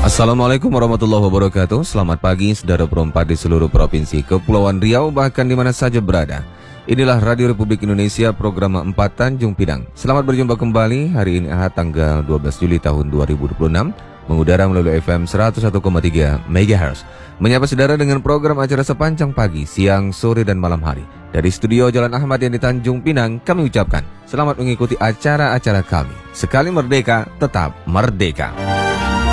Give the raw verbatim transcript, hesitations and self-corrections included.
Assalamualaikum warahmatullahi wabarakatuh. Selamat pagi saudara perempat di seluruh provinsi Kepulauan Riau, bahkan di mana saja berada. Inilah Radio Republik Indonesia, program empat Tanjung Pinang. Selamat berjumpa kembali hari ini Ahad tanggal dua belas Juli tahun dua ribu dua puluh enam, mengudara melalui F M seratus satu koma tiga megahertz. Menyapa saudara dengan program acara sepanjang pagi, siang, sore, dan malam hari. Dari studio Jalan Ahmad yang di Tanjung Pinang, kami ucapkan selamat mengikuti acara-acara kami. Sekali merdeka, tetap merdeka.